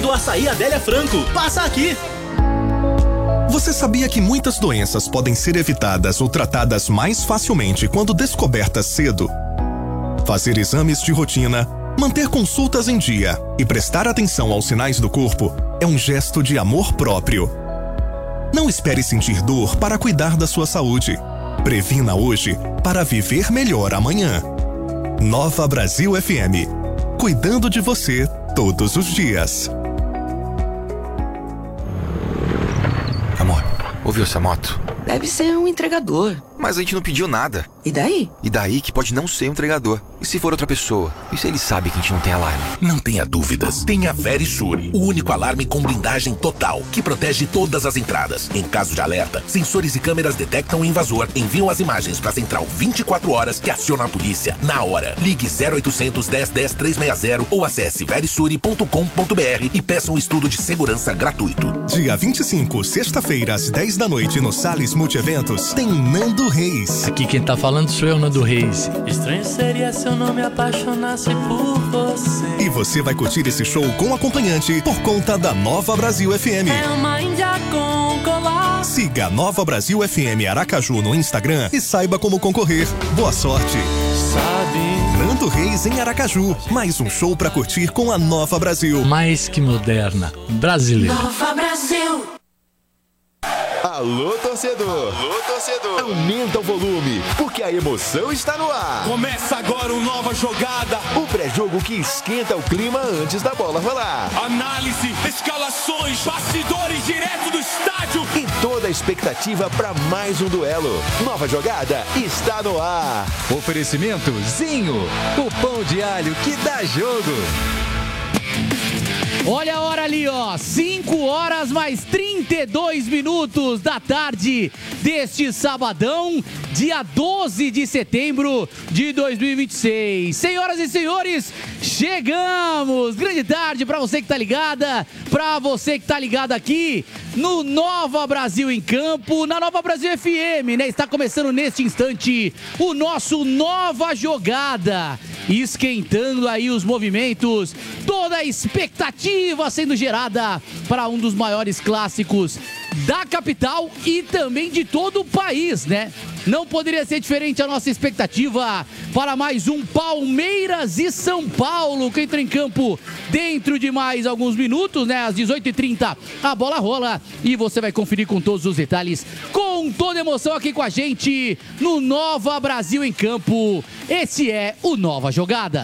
do Açaí Adélia Franco. Passa aqui! Você sabia que muitas doenças podem ser evitadas ou tratadas mais facilmente quando descobertas cedo? Fazer exames de rotina, manter consultas em dia e prestar atenção aos sinais do corpo é um gesto de amor próprio. Não espere sentir dor para cuidar da sua saúde. Previna hoje para viver melhor amanhã. Nova Brasil FM. Cuidando de você todos os dias. Amor, ouviu essa moto? Deve ser um entregador. Mas a gente não pediu nada. E daí? E daí que pode não ser um entregador. E se for outra pessoa? E se ele sabe que a gente não tem alarme? Não tenha dúvidas. Tenha Verisure, o único alarme com blindagem total, que protege todas as entradas. Em caso de alerta, sensores e câmeras detectam o invasor, enviam as imagens para a central 24 horas que aciona a polícia na hora. Ligue 0800 10 10 360 ou acesse verisure.com.br e peça um estudo de segurança gratuito. Dia 25, sexta-feira, às 10 da noite, no Salles Multieventos, tem Nando Reis. Aqui quem tá falando sou eu, Nando Reis. Estranho seria se eu não me apaixonasse por você. E você vai curtir esse show com acompanhante por conta da Nova Brasil FM. É uma índia com colar. Siga Nova Brasil FM Aracaju no Instagram e saiba como concorrer. Boa sorte. Sabe? Nando Reis em Aracaju. Mais um show pra curtir com a Nova Brasil. Mais que moderna. Brasileira. Nova Brasil. Alô, torcedor! Alô, torcedor! Aumenta o volume, porque a emoção está no ar. Começa agora o Nova Jogada. O pré-jogo que esquenta o clima antes da bola rolar. Análise, escalações, bastidores direto do estádio. E toda a expectativa para mais um duelo. Nova Jogada está no ar. Oferecimento Zinho, o pão de alho que dá jogo. Olha a hora ali, ó, 5 horas mais 32 minutos da tarde deste sabadão, dia 12 de setembro de 2026. Senhoras e senhores, chegamos! Grande tarde pra você que tá ligada, pra você que tá ligado aqui no Nova Brasil em Campo, na Nova Brasil FM, né? Está começando neste instante o nosso Nova Jogada, esquentando aí os movimentos, toda a expectativa sendo gerada para um dos maiores clássicos da capital e também de todo o país, né? Não poderia ser diferente a nossa expectativa para mais um Palmeiras e São Paulo, que entra em campo dentro de mais alguns minutos, né? Às 18h30 a bola rola e você vai conferir com todos os detalhes, com toda emoção aqui com a gente no Nova Brasil em Campo. Esse é o Nova Jogada.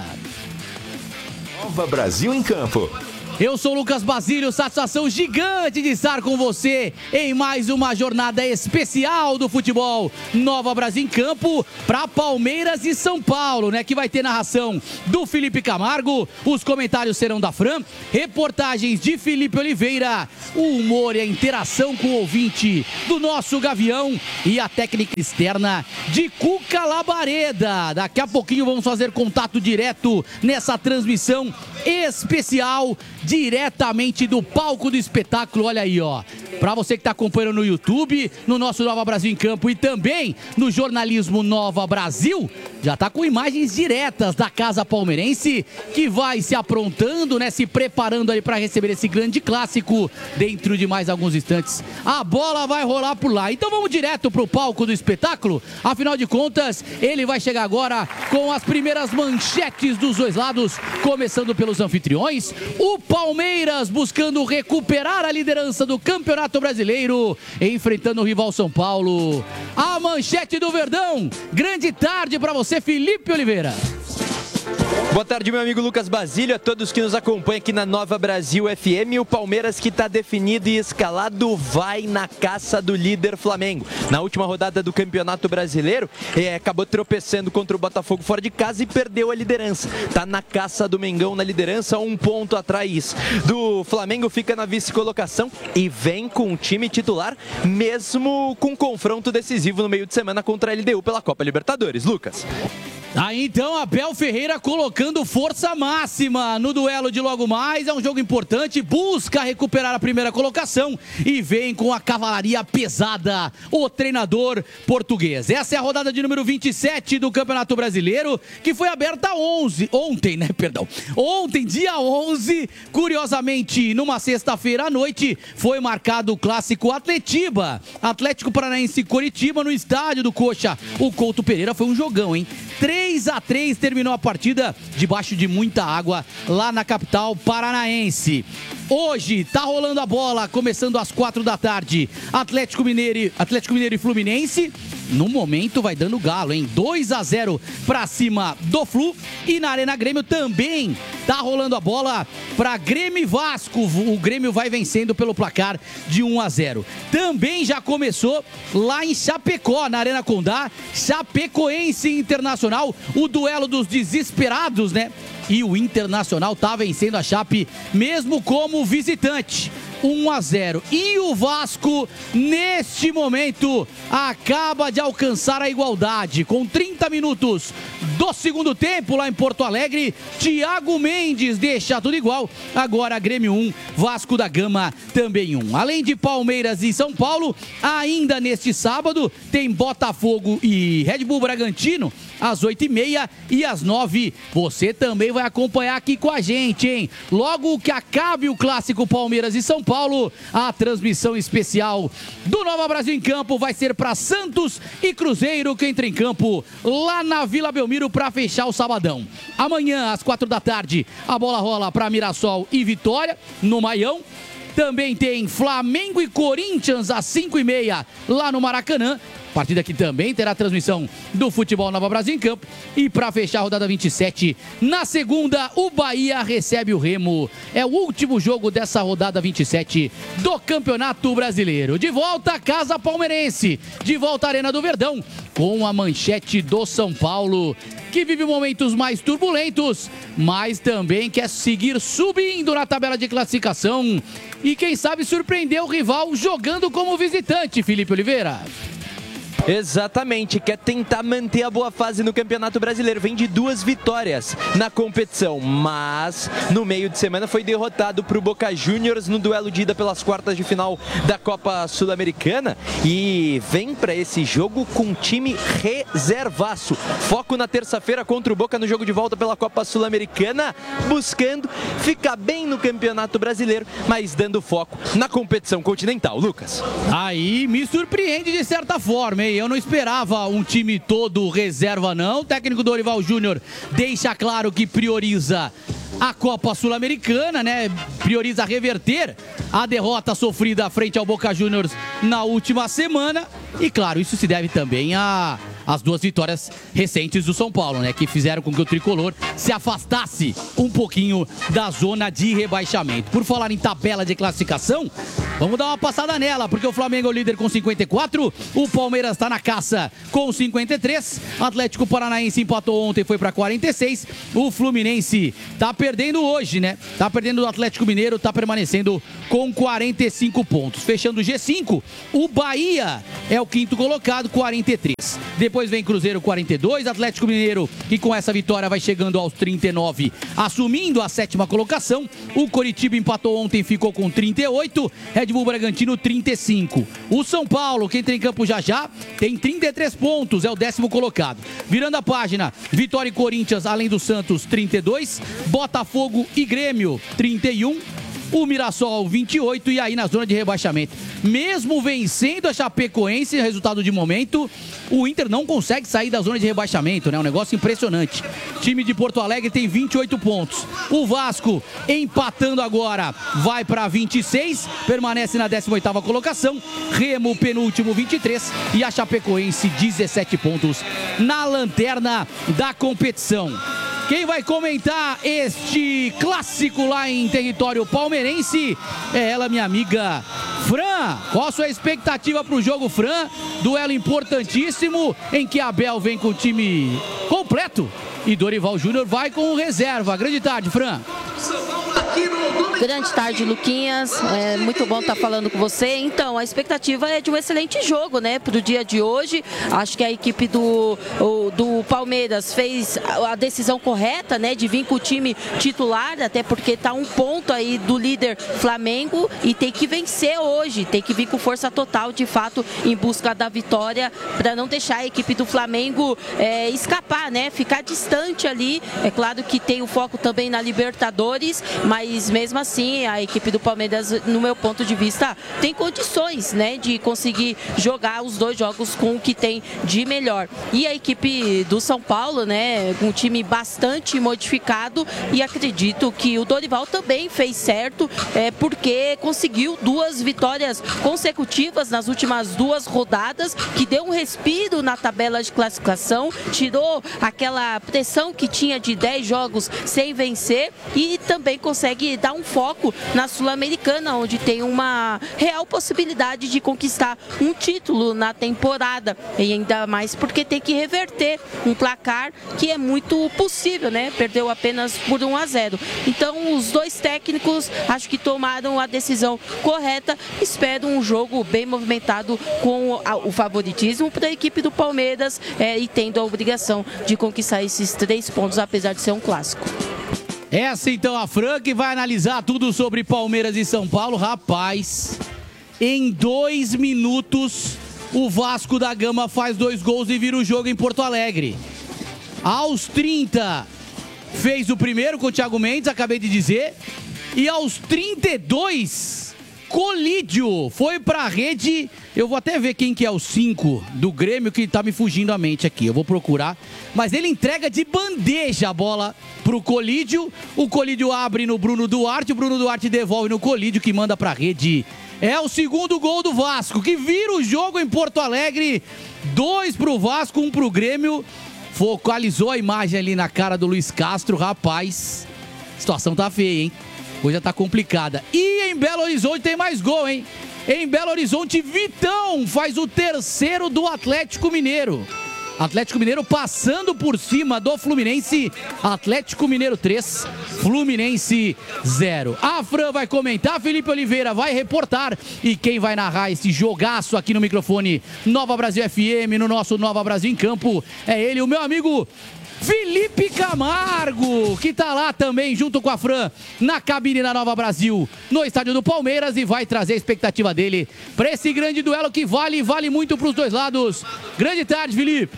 Nova Brasil em Campo. Eu sou o Lucas Basílio, satisfação gigante de estar com você em mais uma jornada especial do futebol Nova Brasil em Campo para Palmeiras e São Paulo, né? Que vai ter narração do Felipe Camargo, os comentários serão da Fran, reportagens de Felipe Oliveira, o humor e a interação com o ouvinte do nosso Gavião e a técnica externa de Cuca Labareda. Daqui a pouquinho vamos fazer contato direto nessa transmissão especial diretamente do palco do espetáculo. Olha aí, ó, para você que está acompanhando no YouTube, no nosso Nova Brasil em Campo e também no jornalismo Nova Brasil, já tá com imagens diretas da Casa Palmeirense, que vai se aprontando, né, se preparando aí para receber esse grande clássico dentro de mais alguns instantes. A bola vai rolar por lá. Então vamos direto pro palco do espetáculo. Afinal de contas, ele vai chegar agora com as primeiras manchetes dos dois lados, começando pelos anfitriões. O Palmeiras buscando recuperar a liderança do Campeonato Brasileiro, enfrentando o rival São Paulo. A manchete do Verdão. Grande tarde para você, Felipe Oliveira. Boa tarde, meu amigo Lucas Basílio, a todos que nos acompanham aqui na Nova Brasil FM. O Palmeiras, que está definido e escalado, vai na caça do líder Flamengo. Na última rodada do Campeonato Brasileiro, acabou tropeçando contra o Botafogo fora de casa e perdeu a liderança. Está na caça do Mengão na liderança, 1 ponto atrás do Flamengo, fica na vice-colocação e vem com o time titular, mesmo com confronto decisivo no meio de semana contra a LDU pela Copa Libertadores. Lucas. Aí então, Abel Ferreira colocando força máxima no duelo de logo mais. É um jogo importante, busca recuperar a primeira colocação e vem com a cavalaria pesada, o treinador português. Essa é a rodada de número 27 do Campeonato Brasileiro, que foi aberta ontem, dia 11, curiosamente, numa sexta-feira à noite, foi marcado o clássico Atletiba, Atlético Paranaense e Coritiba, no estádio do Coxa. O Couto Pereira foi um jogão, hein? 3-3 terminou a partida debaixo de muita água lá na capital paranaense. Hoje tá rolando a bola, começando às 4 da tarde. Atlético Mineiro e Fluminense. No momento vai dando galo, hein? 2-0 pra cima do Flu. E na Arena Grêmio também tá rolando a bola pra Grêmio e Vasco. O Grêmio vai vencendo pelo placar de 1-0. Também já começou lá em Chapecó, na Arena Condá, Chapecoense Internacional, o duelo dos desesperados, né? E o Internacional tá vencendo a Chape mesmo como visitante. 1-0. E o Vasco, neste momento, acaba de alcançar a igualdade. Com 30 minutos do segundo tempo lá em Porto Alegre, Thiago Mendes deixa tudo igual. Agora Grêmio 1, Vasco da Gama também 1. Além de Palmeiras e São Paulo, ainda neste sábado, tem Botafogo e Red Bull Bragantino às 8h30 e às 9h. Você também vai acompanhar aqui com a gente, hein? Logo que acabe o clássico Palmeiras e São Paulo, a transmissão especial do Nova Brasil em Campo vai ser para Santos e Cruzeiro, que entra em campo lá na Vila Belmiro para fechar o sabadão. Amanhã, às 4 da tarde, a bola rola para Mirassol e Vitória, no Maião. Também tem Flamengo e Corinthians às 5h30 lá no Maracanã. Partida que também terá transmissão do Futebol Nova Brasil em Campo. E para fechar a rodada 27, na segunda, o Bahia recebe o Remo. É o último jogo dessa rodada 27 do Campeonato Brasileiro. De volta à casa palmeirense, de volta à Arena do Verdão, com a manchete do São Paulo, que vive momentos mais turbulentos, mas também quer seguir subindo na tabela de classificação e quem sabe surpreender o rival jogando como visitante, Felipe Oliveira. Exatamente, quer tentar manter a boa fase no Campeonato Brasileiro. Vem de 2 vitórias na competição, mas no meio de semana foi derrotado para o Boca Juniors no duelo de ida pelas quartas de final da Copa Sul-Americana e vem para esse jogo com time reservaço. Foco na terça-feira contra o Boca no jogo de volta pela Copa Sul-Americana, buscando ficar bem no Campeonato Brasileiro, mas dando foco na competição continental. Lucas. Aí me surpreende de certa forma, hein? Eu não esperava um time todo reserva, não. O técnico Dorival Júnior deixa claro que prioriza a Copa Sul-Americana, né? Prioriza reverter a derrota sofrida frente ao Boca Juniors na última semana. E claro, isso se deve também às 2 vitórias recentes do São Paulo, né? Que fizeram com que o tricolor se afastasse um pouquinho da zona de rebaixamento. Por falar em tabela de classificação, vamos dar uma passada nela, porque o Flamengo é o líder com 54, o Palmeiras está na caça com 53, Atlético Paranaense empatou ontem, foi para 46, o Fluminense tá perdendo hoje, né? Tá perdendo o Atlético Mineiro, tá permanecendo com 45 pontos. Fechando o G5, o Bahia é o 5º colocado, 43. Depois vem Cruzeiro 42, Atlético Mineiro, que com essa vitória vai chegando aos 39, assumindo a 7ª colocação. O Coritiba empatou ontem, ficou com 38, Red Bull Bragantino 35. O São Paulo, que entra em campo já tem 33 pontos, é o 10º colocado. Virando a página, Vitória e Corinthians, além do Santos, 32, Botafogo e Grêmio, 31. O Mirassol 28 e aí na zona de rebaixamento. Mesmo vencendo a Chapecoense, resultado de momento, o Inter não consegue sair da zona de rebaixamento, né? Um negócio impressionante. Time de Porto Alegre tem 28 pontos. O Vasco, empatando agora, vai para 26, permanece na 18ª colocação. Remo, penúltimo, 23 e a Chapecoense, 17 pontos na lanterna da competição. Quem vai comentar este clássico lá em território palmeirense é ela, minha amiga Fran. Qual a sua expectativa para o jogo, Fran? Duelo importantíssimo em que Abel vem com o time completo e Dorival Júnior vai com reserva. Grande tarde, Fran. Grande tarde, Luquinhas. É muito bom estar falando com você. Então, a expectativa é de um excelente jogo, né, para o dia de hoje. Acho que a equipe do Palmeiras fez a decisão correta, né, de vir com o time titular, até porque está um ponto aí do líder Flamengo e tem que vencer hoje, tem que vir com força total, de fato, em busca da vitória, para não deixar a equipe do Flamengo escapar, né, ficar distante ali. É claro que tem o foco também na Libertadores, mas mesmo assim a equipe do Palmeiras, no meu ponto de vista, tem condições, né, de conseguir jogar os dois jogos com o que tem de melhor. E a equipe do São Paulo, né, um time bastante modificado, e acredito que o Dorival também fez certo, porque conseguiu 2 vitórias consecutivas nas últimas 2 rodadas, que deu um respiro na tabela de classificação, tirou aquela pressão que tinha de 10 jogos sem vencer e também consegue dar um foco na Sul-Americana, onde tem uma real possibilidade de conquistar um título na temporada, e ainda mais porque tem que reverter um placar que é muito possível, né? Perdeu apenas por 1-0. Então, os dois técnicos acho que tomaram a decisão correta. Espero um jogo bem movimentado, com o favoritismo para a equipe do Palmeiras e tendo a obrigação de conquistar esses 3 pontos, apesar de ser um clássico. Essa então a Fran, que vai analisar tudo sobre Palmeiras e São Paulo. Rapaz, em 2 minutos o Vasco da Gama faz 2 gols e vira o jogo em Porto Alegre. Aos 30 fez o primeiro com o Thiago Mendes, acabei de dizer. E aos 32, Colídio foi pra rede. Eu vou até ver quem que é o 5 do Grêmio, que tá me fugindo a mente aqui. Eu vou procurar. Mas ele entrega de bandeja a bola pro Colídio. O Colídio abre no Bruno Duarte. O Bruno Duarte devolve no Colídio, que manda pra rede. É o segundo gol do Vasco, que vira o jogo em Porto Alegre. 2 pro Vasco, 1 pro Grêmio. Focalizou a imagem ali na cara do Luiz Castro. Rapaz, a situação tá feia, hein? Hoje já tá complicada. E em Belo Horizonte tem mais gol, hein? Em Belo Horizonte, Vitão faz o 3º do Atlético Mineiro. Atlético Mineiro passando por cima do Fluminense. Atlético Mineiro 3, Fluminense 0. A Fran vai comentar, Felipe Oliveira vai reportar. E quem vai narrar esse jogaço aqui no microfone Nova Brasil FM, no nosso Nova Brasil em Campo, é ele, o meu amigo Felipe Camargo, que tá lá também junto com a Fran na cabine da Nova Brasil, no estádio do Palmeiras, e vai trazer a expectativa dele para esse grande duelo que vale muito para os dois lados. Grande tarde, Felipe.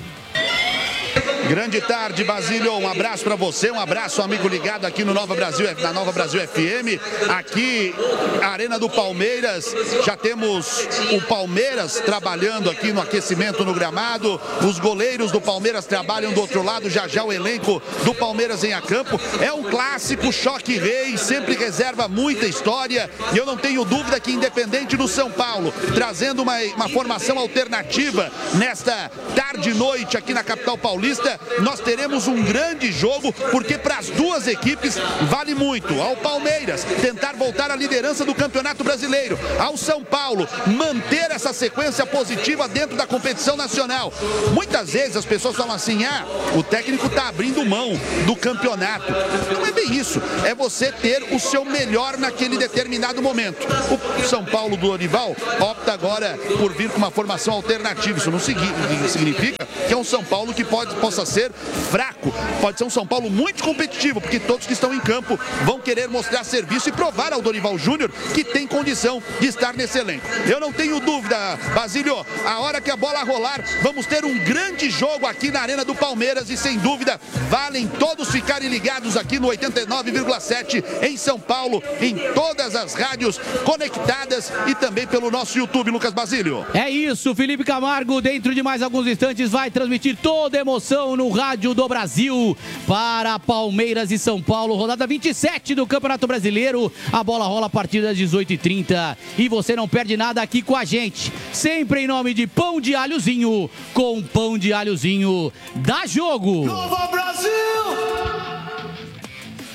Grande tarde, Basílio. Um abraço para você, um abraço, amigo ligado aqui no Nova Brasil, na Nova Brasil FM. Aqui, Arena do Palmeiras. Já temos o Palmeiras trabalhando aqui no aquecimento no gramado. Os goleiros do Palmeiras trabalham do outro lado. Já o elenco do Palmeiras em campo. É um clássico, choque rei, sempre reserva muita história. E eu não tenho dúvida que, independente do São Paulo, trazendo uma formação alternativa nesta tarde e noite aqui na capital paulista, nós teremos um grande jogo, porque para as duas equipes vale muito. Ao Palmeiras tentar voltar à liderança do Campeonato Brasileiro, ao São Paulo manter essa sequência positiva dentro da competição nacional. Muitas vezes as pessoas falam assim: o técnico está abrindo mão do campeonato. Não é bem isso, é você ter o seu melhor naquele determinado momento. O São Paulo do Dorival opta agora por vir com uma formação alternativa. Isso não significa que é um São Paulo que possa ser fraco. Pode ser um São Paulo muito competitivo, porque todos que estão em campo vão querer mostrar serviço e provar ao Dorival Júnior que tem condição de estar nesse elenco. Eu não tenho dúvida, Basílio, a hora que a bola rolar, vamos ter um grande jogo aqui na Arena do Palmeiras, e sem dúvida valem todos ficarem ligados aqui no 89,7 em São Paulo, em todas as rádios conectadas e também pelo nosso YouTube, Lucas Basílio. É isso, Felipe Camargo, dentro de mais alguns instantes vai transmitir toda a emoção no Rádio do Brasil para Palmeiras e São Paulo, rodada 27 do Campeonato Brasileiro. A bola rola a partir das 18h30 e você não perde nada aqui com a gente, sempre em nome de Pão de Alhozinho. Com Pão de Alhozinho dá jogo. Nova Brasil!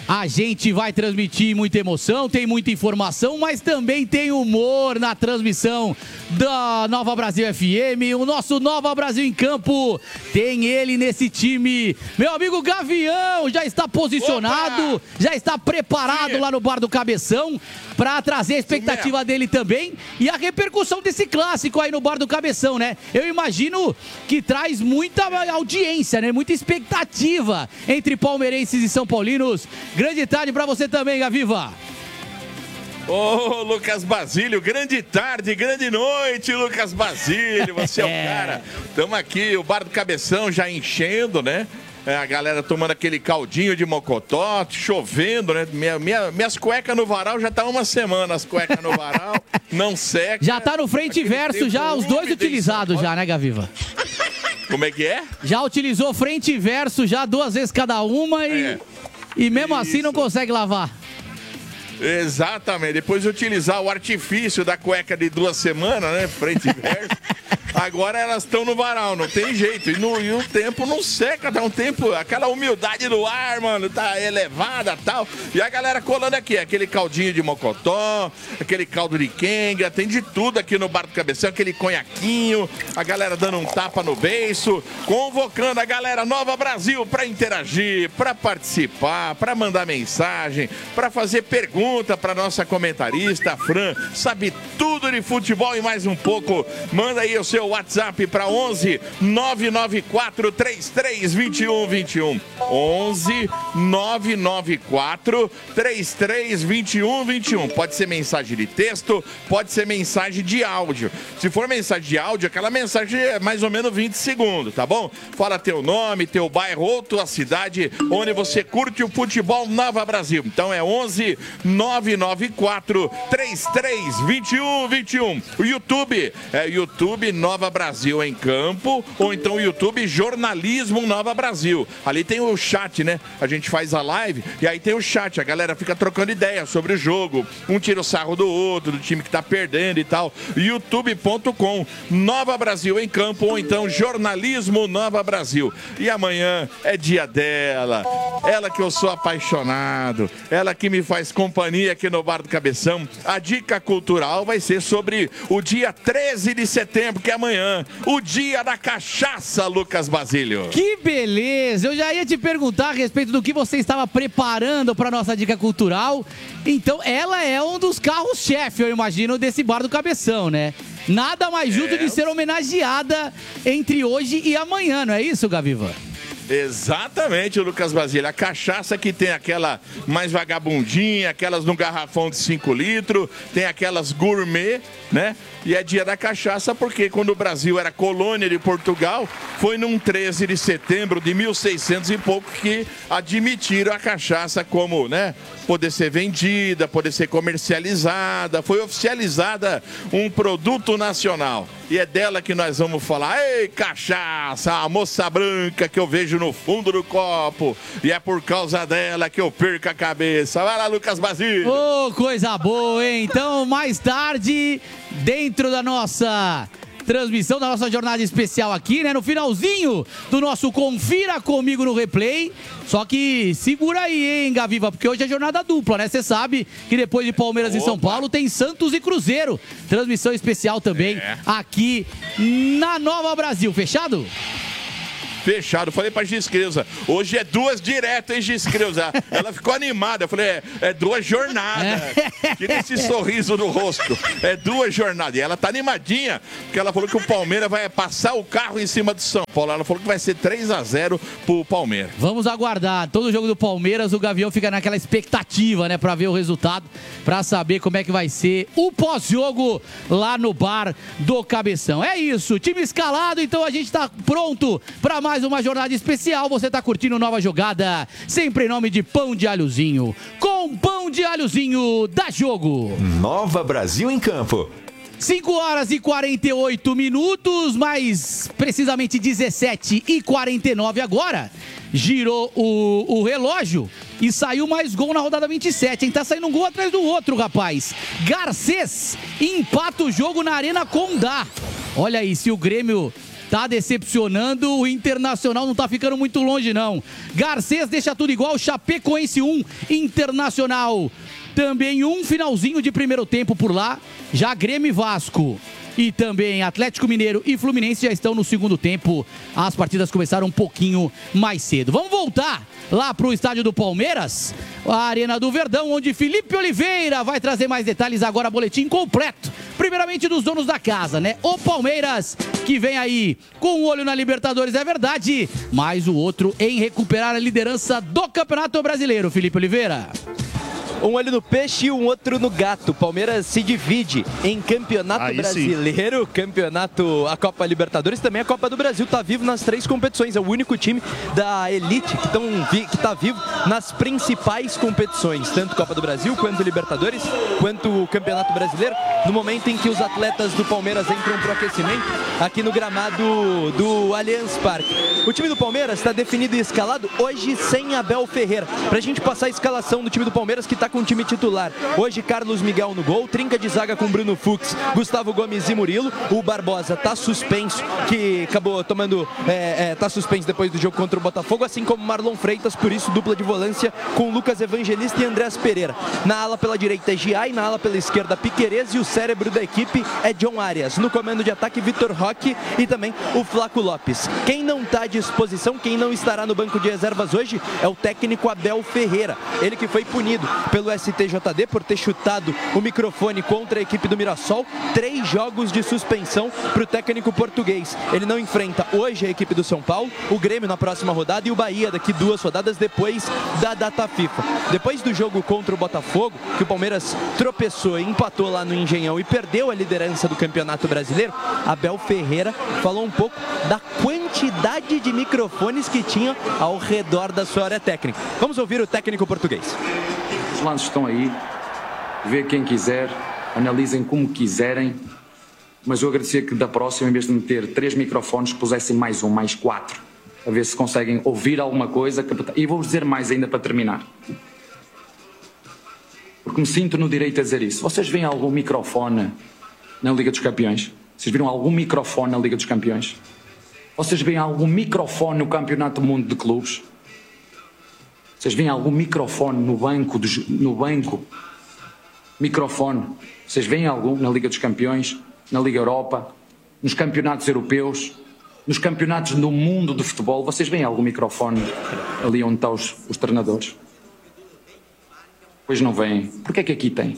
A gente vai transmitir muita emoção, tem muita informação, mas também tem humor na transmissão da Nova Brasil FM. O nosso Nova Brasil em Campo tem ele nesse time. Meu amigo Gavião já está posicionado, já está preparado lá no Bar do Cabeção para trazer a expectativa dele também e a repercussão desse clássico aí no Bar do Cabeção, né? Eu imagino que traz muita audiência, né? Muita expectativa entre palmeirenses e são paulinos. Grande tarde para você também, Gaviva. Ô, Lucas Basílio, grande tarde, grande noite, Lucas Basílio, você é o cara. Estamos aqui, o Bar do Cabeção já enchendo, né? A galera tomando aquele caldinho de mocotó, chovendo, né? Minhas cuecas no varal já tá uma semana, as cuecas no varal, não seca. Já tá no frente e verso, já os dois utilizados já, né, Gaviva? Como é que é? Já utilizou frente e verso, já 2 vezes cada uma e mesmo assim não consegue lavar. Exatamente, depois de utilizar o artifício da cueca de 2 semanas, né, frente e verso, agora elas estão no varal, não tem jeito, e o tempo não seca, tá um tempo, aquela umidade do ar, mano, tá elevada e tal, e a galera colando aqui, aquele caldinho de mocotó, aquele caldo de quenga, tem de tudo aqui no Bar do Cabeção, aquele conhaquinho, a galera dando um tapa no beiço, convocando a galera Nova Brasil pra interagir, pra participar, pra mandar mensagem, pra fazer perguntas para nossa comentarista, a Fran, sabe tudo de futebol e mais um pouco. Manda aí o seu WhatsApp para 11 994 33 21 21. 11 994 33 21 21. Pode ser mensagem de texto, pode ser mensagem de áudio. Se for mensagem de áudio, aquela mensagem é mais ou menos 20 segundos, tá bom? Fala teu nome, teu bairro ou tua cidade onde você curte o futebol Nova Brasil. Então é 11 994 33 21 21. O YouTube é YouTube Nova Brasil em Campo ou então o YouTube Jornalismo Nova Brasil. Ali tem o chat, né? A gente faz a live e aí tem o chat. A galera fica trocando ideia sobre o jogo. Um tira o sarro do outro, do time que tá perdendo e tal. youtube.com Nova Brasil em Campo ou então Jornalismo Nova Brasil. E amanhã é dia dela. Ela que eu sou apaixonado. Ela que me faz companhia aqui no Bar do Cabeção. A dica cultural vai ser sobre o dia 13 de setembro, que é amanhã, o dia da cachaça, Lucas Basílio. Que beleza! Eu já ia te perguntar a respeito do que você estava preparando para nossa dica cultural. Então, ela é um dos carros-chefe, eu imagino, desse Bar do Cabeção, né? Nada mais justo de ser homenageada entre hoje e amanhã, não é isso, Gaviva? Exatamente, Lucas Basílio. A cachaça que tem aquela mais vagabundinha, aquelas no garrafão de 5 litros, tem aquelas gourmet, né? E é dia da cachaça porque quando o Brasil era colônia de Portugal, foi num 13 de setembro de 1600 e pouco que admitiram a cachaça como, né? Poder ser vendida, poder ser comercializada, foi oficializada um produto nacional. E é dela que nós vamos falar. Ei, cachaça, a moça branca que eu vejo no fundo do copo. E é por causa dela que eu perco a cabeça. Vai lá, Lucas Basílio. Ô, coisa boa, hein? Então, mais tarde, dentro da nossa transmissão, da nossa jornada especial aqui, né? No finalzinho do nosso Confira Comigo no Replay. Só que segura aí, hein, Gaviva? Porque hoje é jornada dupla, né? Você sabe que depois de Palmeiras e São Paulo tem Santos e Cruzeiro. Transmissão especial também aqui na Nova Brasil. Fechado? Fechado, falei pra Giscreusa, hoje é 2 direto, hein, Giscreusa? Ela ficou animada, eu falei, é 2 jornadas. Tira esse sorriso no rosto, é 2 jornadas. E ela tá animadinha, porque ela falou que o Palmeiras vai passar o carro em cima do São Paulo. Ela falou que vai ser 3-0 pro Palmeiras. Vamos aguardar, todo jogo do Palmeiras, o Gavião fica naquela expectativa, né, pra ver o resultado, pra saber como é que vai ser o pós-jogo lá no Bar do Cabeção. É isso, time escalado, então a gente tá pronto pra mais uma jornada especial. Você tá curtindo Nova Jogada, sempre em nome de Pão de Alhozinho. Com Pão de Alhozinho, dá jogo. Nova Brasil em Campo. 5 horas e 48 minutos, mais precisamente 17h49 agora. Girou o relógio e saiu mais gol na rodada 27, hein? Tá saindo um gol atrás do outro, rapaz. Garcês empata o jogo na Arena Condá. Olha aí, se o Grêmio tá decepcionando, o Internacional não tá ficando muito longe não. Garcês deixa tudo igual, Chapecoense 1, Internacional também 1, finalzinho de primeiro tempo por lá, já Grêmio e Vasco. E também Atlético Mineiro e Fluminense já estão no segundo tempo. As partidas começaram um pouquinho mais cedo. Vamos voltar lá para o estádio do Palmeiras, a Arena do Verdão, onde Felipe Oliveira vai trazer mais detalhes agora, boletim completo. Primeiramente dos donos da casa, né? O Palmeiras, que vem aí com um olho na Libertadores, é verdade, mas o outro em recuperar a liderança do Campeonato Brasileiro. Felipe Oliveira. Um olho no peixe e um outro no gato. Palmeiras se divide em Campeonato Brasileiro, Campeonato, a Copa Libertadores, também a Copa do Brasil. Tá vivo nas 3 competições. É o único time da elite que tá vivo nas principais competições, tanto Copa do Brasil, quanto Libertadores, quanto o Campeonato Brasileiro. No momento em que os atletas do Palmeiras entram pro aquecimento aqui no gramado do Allianz Parque. O time do Palmeiras está definido e escalado hoje sem Abel Ferreira. Pra gente passar a escalação do time do Palmeiras, que tá com o time titular. Hoje Carlos Miguel no gol, trinca de zaga com Bruno Fux, Gustavo Gomes e Murilo. O Barbosa tá suspenso, que acabou tomando, tá suspenso depois do jogo contra o Botafogo, assim como Marlon Freitas, por isso dupla de volância com Lucas Evangelista e Andrés Pereira. Na ala pela direita é Giai, na ala pela esquerda Piquerez, e o cérebro da equipe é John Arias. No comando de ataque, Vitor Roque e também o Flaco Lopes. Quem não tá à disposição, quem não estará no banco de reservas hoje é o técnico Abel Ferreira. Ele que foi punido pelo STJD por ter chutado o microfone contra a equipe do Mirassol. 3 jogos de suspensão para o técnico português. Ele não enfrenta hoje a equipe do São Paulo, o Grêmio na próxima rodada e o Bahia daqui 2 rodadas depois da data FIFA. Depois do jogo contra o Botafogo, que o Palmeiras tropeçou e empatou lá no Engenhão e perdeu a liderança do Campeonato Brasileiro, Abel Ferreira falou um pouco da quantidade de microfones que tinha ao redor da sua área técnica. Vamos ouvir o técnico português. Os lances estão aí, vê quem quiser, analisem como quiserem, mas eu agradecia que da próxima, em vez de meter 3 microfones, pusessem mais 1, mais 4, a ver se conseguem ouvir alguma coisa. E vou-vos dizer mais ainda para terminar, porque me sinto no direito a dizer isso. Vocês veem algum microfone na Liga dos Campeões? Vocês viram algum microfone na Liga dos Campeões? Vocês veem algum microfone no Campeonato do Mundo de Clubes? Vocês veem algum microfone no banco? Microfone. Vocês veem algum na Liga dos Campeões, na Liga Europa, nos campeonatos europeus, nos campeonatos do mundo de futebol? Vocês veem algum microfone ali onde estão os treinadores? Pois não veem. Porquê que aqui tem?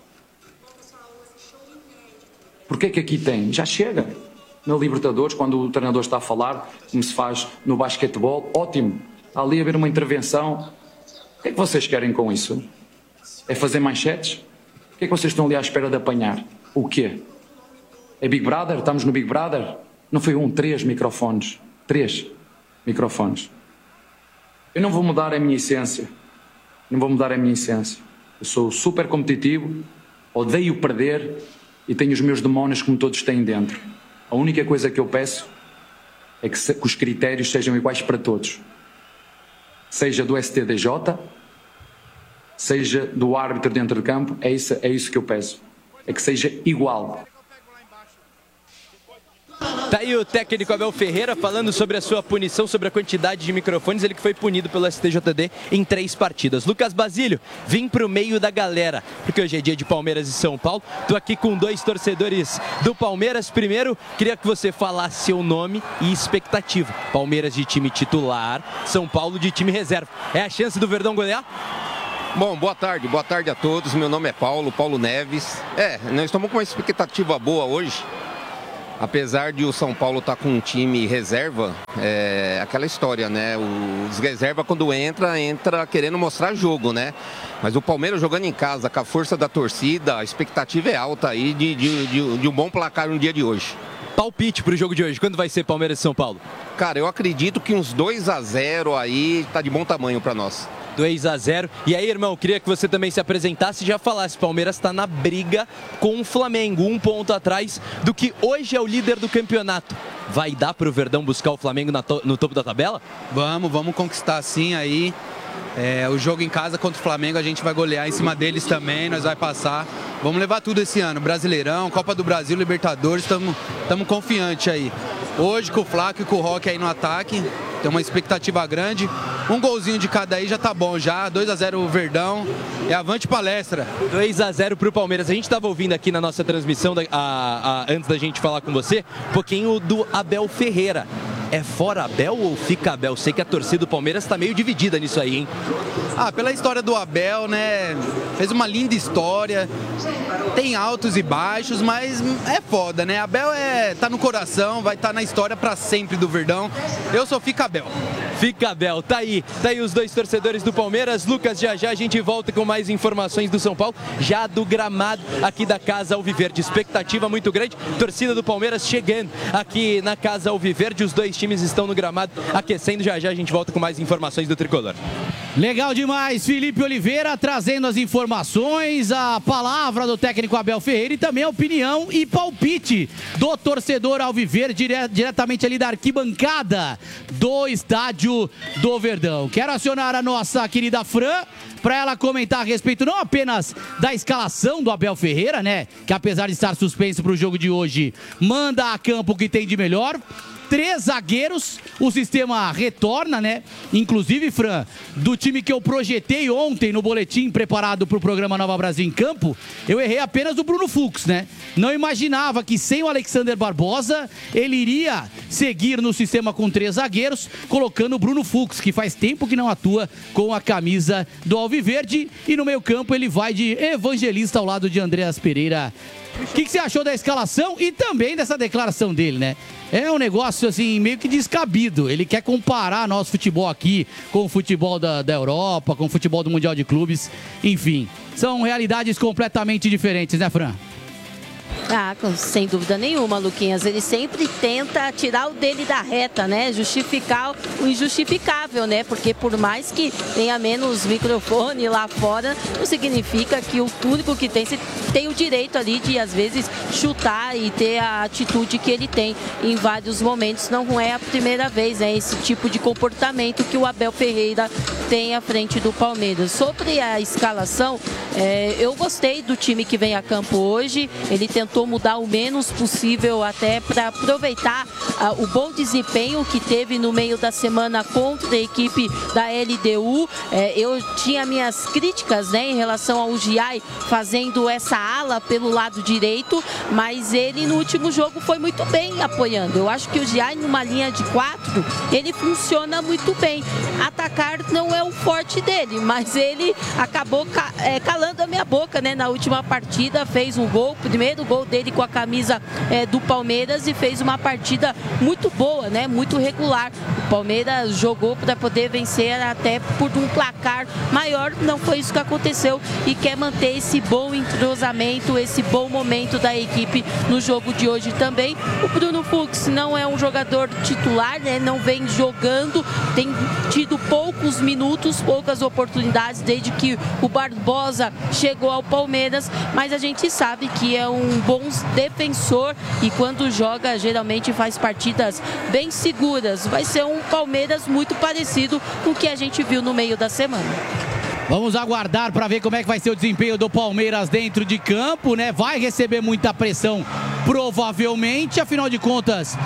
Porquê que aqui tem? Já chega. Na Libertadores, quando o treinador está a falar, como se faz no basquetebol, ótimo. Ali a haver uma intervenção. O que é que vocês querem com isso? É fazer manchetes? O que é que vocês estão ali à espera de apanhar? O quê? É Big Brother? Estamos no Big Brother? Não foi 3 microfones. 3 microfones. Eu não vou mudar a minha essência. Não vou mudar a minha essência. Eu sou super competitivo, odeio perder e tenho os meus demónios como todos têm dentro. A única coisa que eu peço é que os critérios sejam iguais para todos. Seja do STJD, seja do árbitro dentro de campo, é isso que eu peço. É que seja igual. Tá aí o técnico Abel Ferreira falando sobre a sua punição, sobre a quantidade de microfones, ele que foi punido pelo STJD em 3 partidas. Lucas Basílio, vim pro meio da galera, porque hoje é dia de Palmeiras e São Paulo. Tô aqui com 2 torcedores do Palmeiras. Primeiro, queria que você falasse seu nome e expectativa. Palmeiras de time titular, São Paulo de time reserva. É a chance do Verdão golear? Bom, boa tarde a todos. Meu nome é Paulo Neves. Nós estamos com uma expectativa boa hoje. Apesar de o São Paulo estar com um time reserva, aquela história, né? Os reserva quando entra querendo mostrar jogo, né? Mas o Palmeiras jogando em casa, com a força da torcida, a expectativa é alta aí de um bom placar no dia de hoje. Palpite pro jogo de hoje, quando vai ser Palmeiras e São Paulo? Cara, eu acredito que uns 2-0 aí tá de bom tamanho para nós. 2-0. E aí, irmão, queria que você também se apresentasse e já falasse. Palmeiras está na briga com o Flamengo, 1 ponto atrás do que hoje é o líder do campeonato. Vai dar para o Verdão buscar o Flamengo no topo da tabela? Vamos conquistar sim aí. O jogo em casa contra o Flamengo, a gente vai golear em cima deles também, nós vai passar. Vamos levar tudo esse ano, Brasileirão, Copa do Brasil, Libertadores, estamos confiantes aí. Hoje com o Flaco e com o Roque aí no ataque, tem uma expectativa grande. Um golzinho de cada aí já tá bom já, 2-0 o Verdão e avante palestra. 2-0 pro Palmeiras. A gente estava ouvindo aqui na nossa transmissão, antes da gente falar com você, um pouquinho do Abel Ferreira. É fora Abel ou fica Abel? Sei que a torcida do Palmeiras está meio dividida nisso aí, hein? Pela história do Abel, né? Fez uma linda história. Tem altos e baixos, mas é foda, né? Abel tá no coração, vai estar na história para sempre do Verdão. Eu sou fica Abel. Fica Abel, tá aí os dois torcedores do Palmeiras. Lucas, já a gente volta com mais informações do São Paulo, já do gramado aqui da Casa Alviverde. Expectativa muito grande, torcida do Palmeiras chegando aqui na Casa Alviverde. Os dois times estão no gramado aquecendo. Já a gente volta com mais informações do Tricolor. Legal demais, Felipe Oliveira trazendo as informações, a palavra do técnico Abel Ferreira e também a opinião e palpite do torcedor alviverde diretamente ali da arquibancada do estádio do Verdão. Quero acionar a nossa querida Fran para ela comentar a respeito não apenas da escalação do Abel Ferreira, né, que apesar de estar suspenso para o jogo de hoje, manda a campo o que tem de melhor. 3 zagueiros, o sistema retorna, né? Inclusive, Fran, do time que eu projetei ontem no boletim preparado para o programa Nova Brasil em Campo, eu errei apenas o Bruno Fux, né? Não imaginava que sem o Alexander Barbosa, ele iria seguir no sistema com 3 zagueiros, colocando o Bruno Fux, que faz tempo que não atua com a camisa do Alviverde, e no meio campo ele vai de Evangelista ao lado de Andreas Pereira. O que você achou da escalação e também dessa declaração dele, né? É um negócio, assim, meio que descabido. Ele quer comparar nosso futebol aqui com o futebol da Europa, com o futebol do Mundial de Clubes. Enfim, são realidades completamente diferentes, né, Fran? Sem dúvida nenhuma, Luquinhas. Ele sempre tenta tirar o dele da reta, né? Justificar o injustificável, né? Porque por mais que tenha menos microfone lá fora, não significa que o único que tem o direito ali de, às vezes, chutar e ter a atitude que ele tem em vários momentos. Não é a primeira vez, né? Esse tipo de comportamento que o Abel Ferreira tem à frente do Palmeiras. Sobre a escalação, eu gostei do time que vem a campo hoje. Ele tentou mudar o menos possível até para aproveitar o bom desempenho que teve no meio da semana contra a equipe da LDU. Eu tinha minhas críticas, né, em relação ao Giai fazendo essa ala pelo lado direito, mas ele no último jogo foi muito bem apoiando. Eu acho que o Giai numa linha de 4, ele funciona muito bem. Atacar não é o forte dele, mas ele acabou calando a minha boca, né, na última partida, fez um gol, primeiro gol dele com a camisa do Palmeiras, e fez uma partida muito boa, né? Muito regular. O Palmeiras jogou para poder vencer até por um placar maior, não foi isso que aconteceu, e quer manter esse bom entrosamento, esse bom momento da equipe no jogo de hoje também. O Bruno Fux não é um jogador titular, né? Não vem jogando, tem tido poucos minutos, poucas oportunidades desde que o Barbosa chegou ao Palmeiras, mas a gente sabe que é um bom defensor e quando joga geralmente faz partidas bem seguras. Vai ser um Palmeiras muito parecido com o que a gente viu no meio da semana. Vamos aguardar para ver como é que vai ser o desempenho do Palmeiras dentro de campo, né? Vai receber muita pressão, provavelmente, afinal de contas,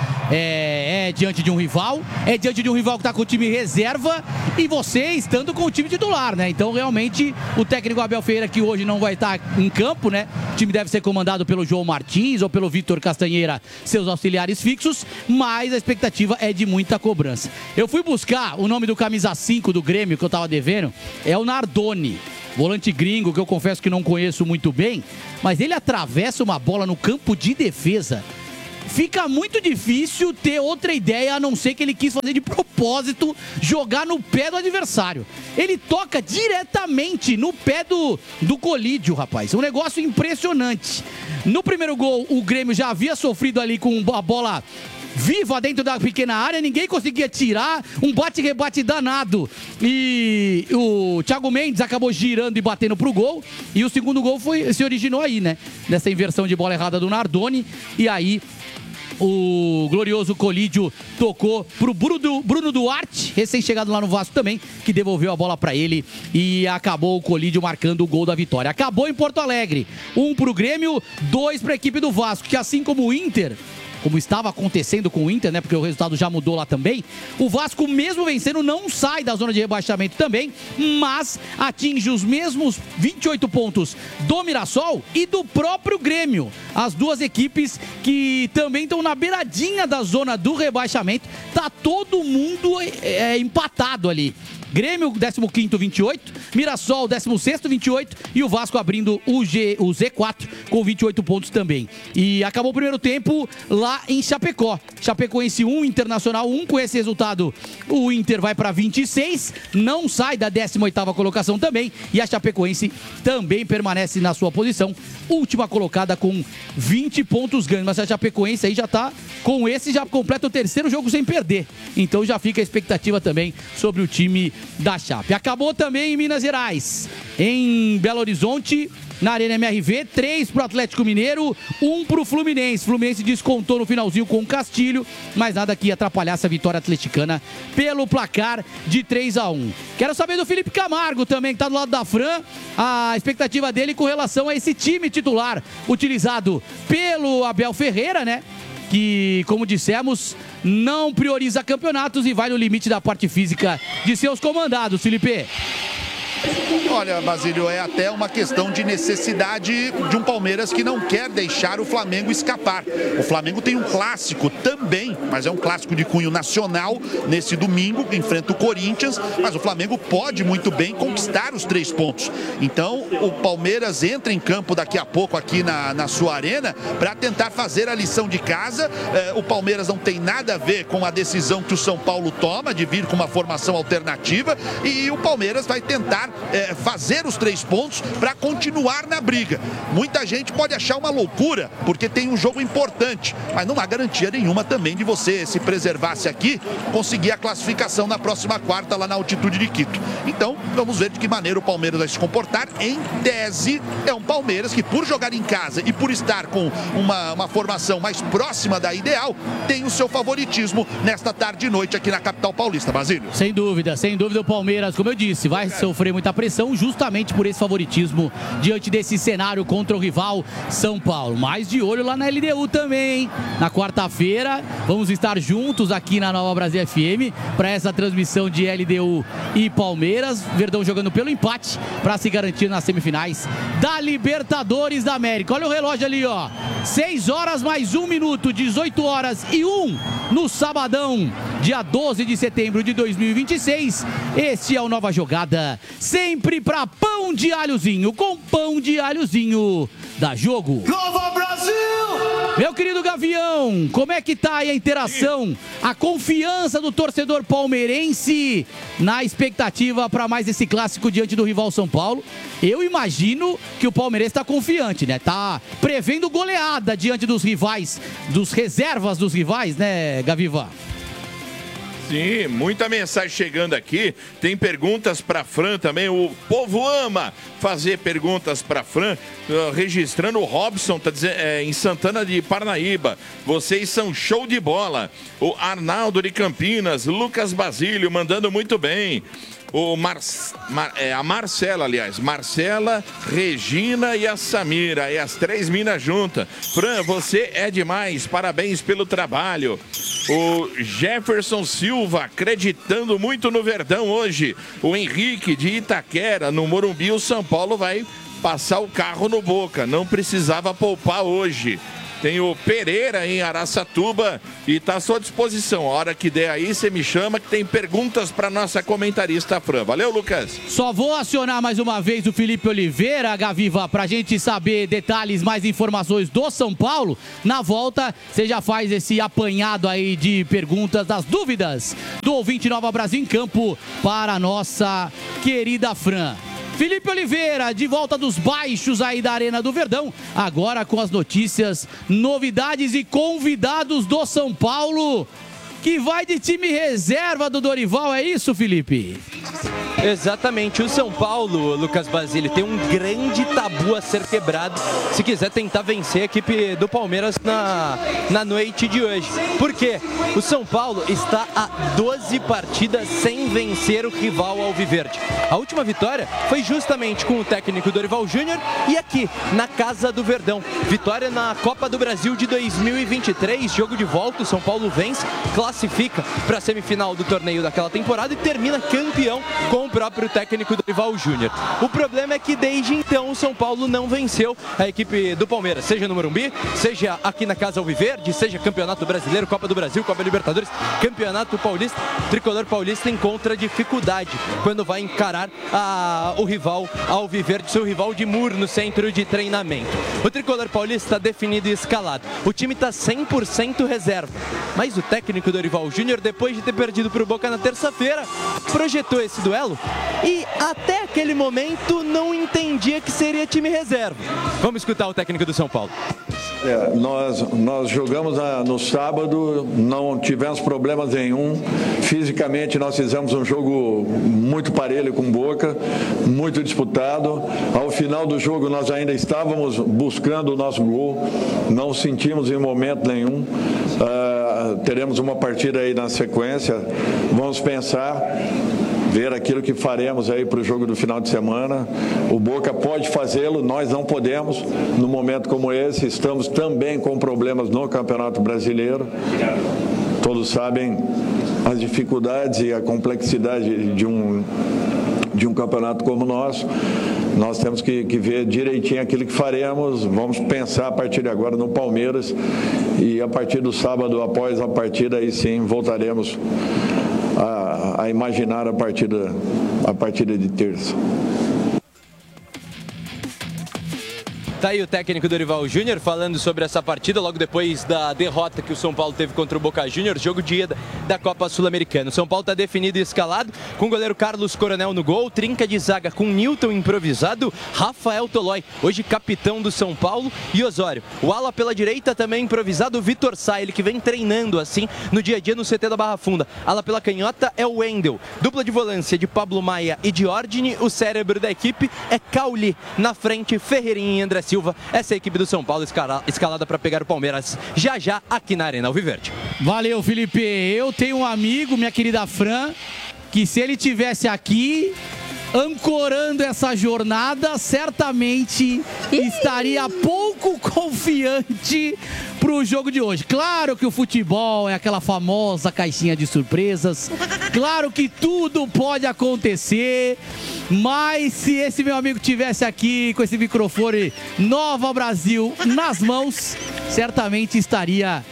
é diante de um rival, que está com o time reserva e você estando com o time titular, né? Então, realmente, o técnico Abel Ferreira, que hoje não vai estar em campo, né? O time deve ser comandado pelo João Martins ou pelo Vitor Castanheira, seus auxiliares fixos, mas a expectativa é de muita cobrança. Eu fui buscar o nome do camisa 5 do Grêmio, que eu estava devendo, é o Nardoni, volante gringo, que eu confesso que não conheço muito bem, mas ele atravessa uma bola no campo de defesa. Fica muito difícil ter outra ideia, a não ser que ele quis fazer de propósito, jogar no pé do adversário. Ele toca diretamente no pé do Colídio, rapaz. Um negócio impressionante. No primeiro gol, o Grêmio já havia sofrido ali com a bola viva dentro da pequena área, ninguém conseguia tirar, um bate-rebate danado, e o Thiago Mendes acabou girando e batendo pro gol, e o segundo gol se originou aí, né, nessa inversão de bola errada do Nardoni, e aí O glorioso Colídio tocou pro Bruno Duarte, recém-chegado lá no Vasco também, que devolveu a bola para ele e acabou o Colídio marcando o gol da vitória. Acabou em Porto Alegre. 1 pro Grêmio, 2 pra equipe do Vasco, que assim como o Inter, como estava acontecendo com o Inter, né? Porque o resultado já mudou lá também. O Vasco, mesmo vencendo, não sai da zona de rebaixamento também, mas atinge os mesmos 28 pontos do Mirassol e do próprio Grêmio. As duas equipes que também estão na beiradinha da zona do rebaixamento. Tá todo mundo empatado ali. Grêmio, 15º, 28. Mirassol, 16º, 28. E o Vasco abrindo o Z4 com 28 pontos também. E acabou o primeiro tempo lá em Chapecó. Chapecoense 1, Internacional 1. Com esse resultado, o Inter vai para 26. Não sai da 18ª colocação também. E a Chapecoense também permanece na sua posição. Última colocada com 20 pontos ganhos. Mas a Chapecoense aí já tá com esse, já completa o terceiro jogo sem perder. Então já fica a expectativa também sobre o time da Chape. Acabou também em Minas Gerais, em Belo Horizonte, na Arena MRV, 3 pro Atlético Mineiro, 1 pro Fluminense. Fluminense descontou no finalzinho com o Castilho, mas nada que atrapalhar essa vitória atleticana pelo placar de 3-1. Quero saber do Felipe Camargo também, que tá do lado da Fran, a expectativa dele com relação a esse time titular utilizado pelo Abel Ferreira, né? Que, como dissemos, não prioriza campeonatos e vai no limite da parte física de seus comandados, Felipe. Olha, Basílio, é até uma questão de necessidade de um Palmeiras que não quer deixar o Flamengo escapar. O Flamengo tem um clássico também, mas é um clássico de cunho nacional nesse domingo, que enfrenta o Corinthians, mas o Flamengo pode muito bem conquistar os 3 pontos. Então, o Palmeiras entra em campo daqui a pouco aqui na sua arena para tentar fazer a lição de casa. O Palmeiras não tem nada a ver com a decisão que o São Paulo toma de vir com uma formação alternativa e o Palmeiras vai tentar fazer os 3 pontos para continuar na briga. Muita gente pode achar uma loucura, porque tem um jogo importante, mas não há garantia nenhuma também de você, se preservasse aqui, conseguir a classificação na próxima quarta lá na altitude de Quito. Então, vamos ver de que maneira o Palmeiras vai se comportar. Em tese, é um Palmeiras que, por jogar em casa e por estar com uma formação mais próxima da ideal, tem o seu favoritismo nesta tarde e noite aqui na capital paulista, Basílio. Sem dúvida o Palmeiras, como eu disse, vai sofrer muita pressão justamente por esse favoritismo diante desse cenário contra o rival São Paulo. Mas de olho lá na LDU também, hein? Na quarta-feira vamos estar juntos aqui na Nova Brasil FM para essa transmissão de LDU e Palmeiras. Verdão jogando pelo empate para se garantir nas semifinais da Libertadores da América. Olha o relógio ali, ó. 6 horas mais 1 minuto, 18 horas e 1 no sabadão, dia 12 de setembro de 2026. Este é o Nova Jogada, sempre pra pão de alhozinho, com pão de alhozinho da Jogo. Nova Brasil! Meu querido Gavião, como é que tá aí a interação, a confiança do torcedor palmeirense na expectativa para mais esse clássico diante do rival São Paulo? Eu imagino que o palmeirense tá confiante, né? Tá prevendo goleada diante dos rivais, dos reservas dos rivais, né, Gaviva? Sim, muita mensagem chegando aqui. Tem perguntas para Fran também. O povo ama fazer perguntas para Fran. Registrando o Robson, tá dizendo, em Santana de Parnaíba. Vocês são show de bola. O Arnaldo de Campinas, Lucas Basílio, mandando muito bem. A Marcela, aliás. Marcela, Regina e a Samira. E as 3 minas juntas. Fran, você é demais. Parabéns pelo trabalho. O Jefferson Silva, acreditando muito no Verdão hoje. O Henrique de Itaquera, no Morumbi, o São Paulo vai passar o carro no Boca. Não precisava poupar hoje. Tem o Pereira em Araçatuba e está à sua disposição. A hora que der aí, você me chama que tem perguntas para nossa comentarista Fran. Valeu, Lucas? Só vou acionar mais uma vez o Felipe Oliveira, Gaviva, para a gente saber detalhes, mais informações do São Paulo. Na volta, você já faz esse apanhado aí de perguntas, das dúvidas do ouvinte Nova Brasil em Campo para a nossa querida Fran. Felipe Oliveira, de volta dos baixos aí da Arena do Verdão, agora com as notícias, novidades e convidados do São Paulo, que vai de time reserva do Dorival, é isso, Felipe? Exatamente, o São Paulo, Lucas Basílio, tem um grande tabu a ser quebrado se quiser tentar vencer a equipe do Palmeiras na noite de hoje. Por quê? O São Paulo está a 12 partidas sem vencer o rival alviverde. A última vitória foi justamente com o técnico Dorival Júnior e aqui, na Casa do Verdão. Vitória na Copa do Brasil de 2023, jogo de volta, o São Paulo vence, classifica para a semifinal do torneio daquela temporada e termina campeão com o próprio técnico Dorival Júnior. O problema é que desde então o São Paulo não venceu a equipe do Palmeiras, seja no Morumbi, seja aqui na Casa Alviverde, seja Campeonato Brasileiro, Copa do Brasil, Copa Libertadores, Campeonato Paulista. O tricolor paulista encontra dificuldade quando vai encarar o rival alviverde, seu rival de muro no centro de treinamento. O tricolor paulista está definido e escalado. O time está 100% reserva. Mas o técnico Dorival Júnior, depois de ter perdido para o Boca na terça-feira, projetou esse duelo e até aquele momento não entendia que seria time reserva. Vamos escutar o técnico do São Paulo. Nós jogamos no sábado, não tivemos problemas nenhum. Fisicamente nós fizemos um jogo muito parelho com Boca, muito disputado. Ao final do jogo nós ainda estávamos buscando o nosso gol, não sentimos em momento nenhum. Teremos uma partida aí na sequência, vamos pensar, ver aquilo que faremos aí para o jogo do final de semana. O Boca pode fazê-lo, nós não podemos. No momento como esse, estamos também com problemas no Campeonato Brasileiro. Todos sabem as dificuldades e a complexidade de um campeonato como o nosso. Nós temos que ver direitinho aquilo que faremos. Vamos pensar a partir de agora no Palmeiras e a partir do sábado, após a partida, aí sim voltaremos a imaginar a partida de terça. Tá aí o técnico Dorival Júnior falando sobre essa partida logo depois da derrota que o São Paulo teve contra o Boca Juniors, jogo de ida da Copa Sul-Americana. O São Paulo está definido e escalado, com o goleiro Carlos Coronel no gol, trinca de zaga com Nilton improvisado, Rafael Tolói, hoje capitão do São Paulo, e Osório. O ala pela direita também improvisado, Vitor Sá, ele que vem treinando assim no dia a dia no CT da Barra Funda. Ala pela canhota é o Wendel. Dupla de volância de Pablo Maia e de Ordine, o cérebro da equipe é Cauli. Na frente, Ferreirinha e André Silva. Essa é a equipe do São Paulo escalada para pegar o Palmeiras já aqui na Arena Alviverde. Valeu, Felipe. Eu tenho um amigo, minha querida Fran, que se ele tivesse aqui ancorando essa jornada, certamente estaria pouco confiante para o jogo de hoje. Claro que o futebol é aquela famosa caixinha de surpresas, claro que tudo pode acontecer, mas se esse meu amigo tivesse aqui com esse microfone Nova Brasil nas mãos, certamente estaria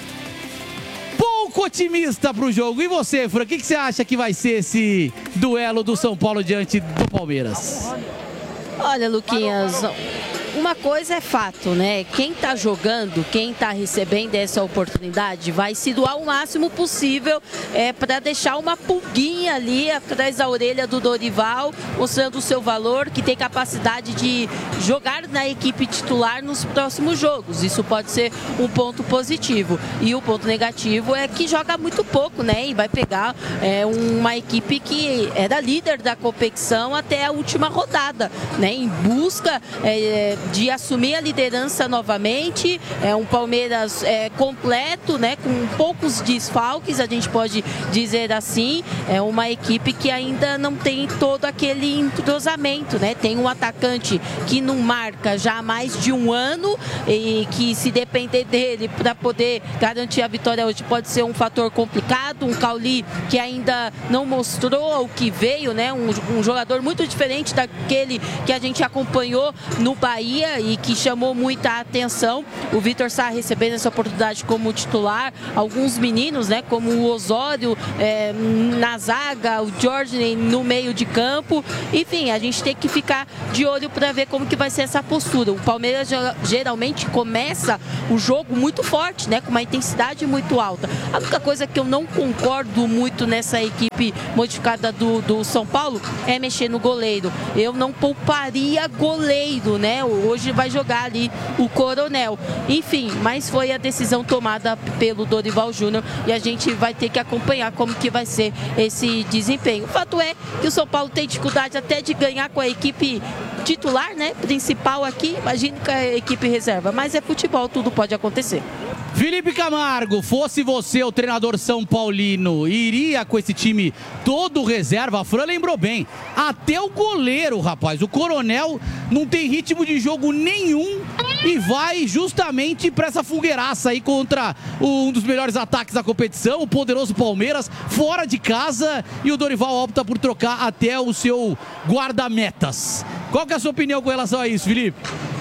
pouco otimista para o jogo. E você, Fran, o que você acha que vai ser esse duelo do São Paulo diante do Palmeiras? Olha, Luquinhas, uma coisa é fato, né? Quem tá jogando, quem tá recebendo essa oportunidade vai se doar o máximo possível para deixar uma pulguinha ali atrás da orelha do Dorival, mostrando o seu valor, que tem capacidade de jogar na equipe titular nos próximos jogos. Isso pode ser um ponto positivo. E o ponto negativo é que joga muito pouco, né? E vai pegar uma equipe que era líder da competição até a última rodada, né? Em busca de assumir a liderança novamente. É um Palmeiras completo, né, com poucos desfalques, a gente pode dizer assim. É uma equipe que ainda não tem todo aquele entrosamento, né? Tem um atacante que não marca já há mais de um ano e que, se depender dele para poder garantir a vitória hoje, pode ser um fator complicado. Um Cauli que ainda não mostrou o que veio, né? Um jogador muito diferente daquele que a gente acompanhou no Bahia e que chamou muita atenção. O Vitor Sá recebendo essa oportunidade como titular, alguns meninos, né, como o Osório na zaga, o Jorge no meio de campo. Enfim, a gente tem que ficar de olho para ver como que vai ser essa postura. O Palmeiras geralmente começa o jogo muito forte, né, com uma intensidade muito alta. A única coisa que eu não concordo muito nessa equipe modificada do São Paulo é mexer no goleiro. Eu não pouparia goleiro, né? hoje vai jogar ali o Coronel. Enfim, mas foi a decisão tomada pelo Dorival Júnior e a gente vai ter que acompanhar como que vai ser esse desempenho. O fato é que o São Paulo tem dificuldade até de ganhar com a equipe titular, né? Principal aqui, imagine com a equipe reserva. Mas é futebol, tudo pode acontecer. Felipe Camargo, fosse você o treinador São Paulino, iria com esse time todo reserva? A Fran lembrou bem, até o goleiro, rapaz, o Coronel não tem ritmo de jogo nenhum e vai justamente para essa fogueiraça aí contra um dos melhores ataques da competição, o poderoso Palmeiras, fora de casa, e o Dorival opta por trocar até o seu guarda-metas. Qual que é a sua opinião com relação a isso, Felipe?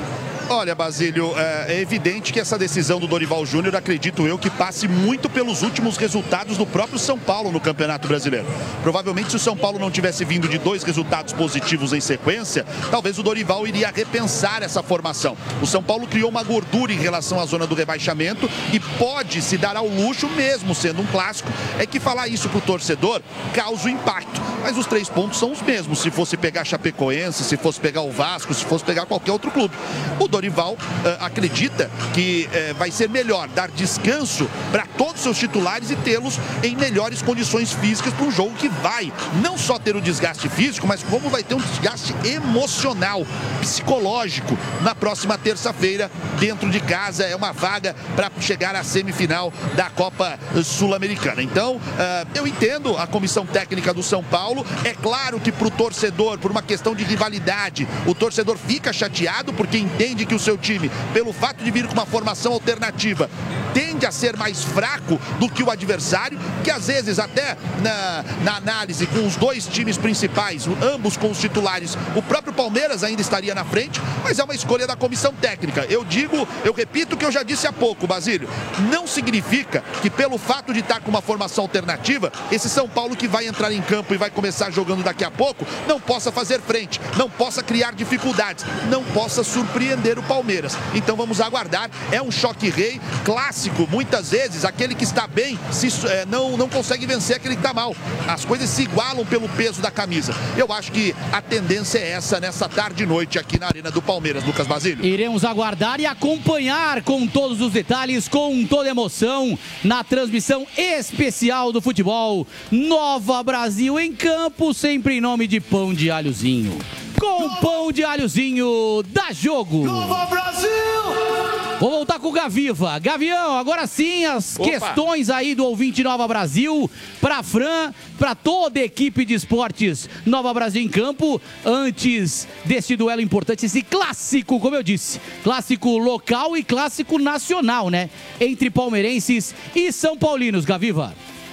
Olha, Basílio, é evidente que essa decisão do Dorival Júnior, acredito eu, que passe muito pelos últimos resultados do próprio São Paulo no Campeonato Brasileiro. Provavelmente, se o São Paulo não tivesse vindo de 2 resultados positivos em sequência, talvez o Dorival iria repensar essa formação. O São Paulo criou uma gordura em relação à zona do rebaixamento e pode se dar ao luxo, mesmo sendo um clássico, é que falar isso pro torcedor causa um impacto. Mas os 3 pontos são os mesmos, se fosse pegar Chapecoense, se fosse pegar o Vasco, se fosse pegar qualquer outro clube. O Dorival acredita que vai ser melhor dar descanso para todos os seus titulares e tê-los em melhores condições físicas para um jogo que vai não só ter o desgaste físico, mas como vai ter um desgaste emocional, psicológico na próxima terça-feira dentro de casa. É uma vaga para chegar à semifinal da Copa Sul-Americana. Então, eu entendo a comissão técnica do São Paulo. É claro que para o torcedor, por uma questão de rivalidade, o torcedor fica chateado porque entende que o seu time, pelo fato de vir com uma formação alternativa, tende a ser mais fraco do que o adversário, que às vezes até na análise com os 2 times principais, ambos com os titulares, o próprio Palmeiras ainda estaria na frente, mas é uma escolha da comissão técnica. Eu repito o que eu já disse há pouco, Basílio, não significa que pelo fato de estar com uma formação alternativa, esse São Paulo que vai entrar em campo e vai começar jogando daqui a pouco, não possa fazer frente, não possa criar dificuldades, não possa surpreender o Palmeiras. Então vamos aguardar. É um choque-rei clássico. Muitas vezes aquele que está bem não consegue vencer aquele que está mal. As coisas se igualam pelo peso da camisa. Eu acho que a tendência é essa nessa tarde e noite aqui na Arena do Palmeiras, Lucas Basílio. Iremos aguardar e acompanhar com todos os detalhes, com toda emoção, na transmissão especial do futebol. Nova Brasil em campo, sempre em nome de Pão de Alhozinho. Com Pão de Alhozinho, dá jogo! Nova Brasil! Vou voltar com o Gaviva. Gavião, agora sim as questões aí do ouvinte Nova Brasil, pra Fran, pra toda a equipe de esportes Nova Brasil em campo, antes desse duelo importante, esse clássico, como eu disse, clássico local e clássico nacional, né? Entre palmeirenses e São Paulinos, Gaviva.